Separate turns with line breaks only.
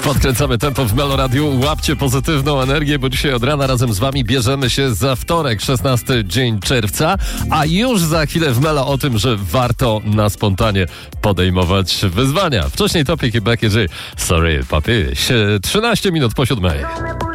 Podkręcamy tempo w Meloradiu. Łapcie pozytywną energię, bo dzisiaj od rana razem z wami bierzemy się za wtorek, 16 dzień czerwca, a już za chwilę w Melo o tym, że warto na spontanie podejmować wyzwania. Wcześniej Topic i Becky G. Sorry, papi. 13 minut po 7.